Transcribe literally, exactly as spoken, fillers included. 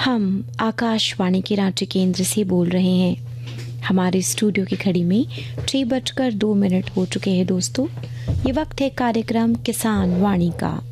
हम आकाशवाणी के रांची केंद्र से बोल रहे हैं। हमारे स्टूडियो की घड़ी में छह बजकर दो मिनट हो चुके हैं दोस्तों। ये वक्त है कार्यक्रम किसान वाणी का।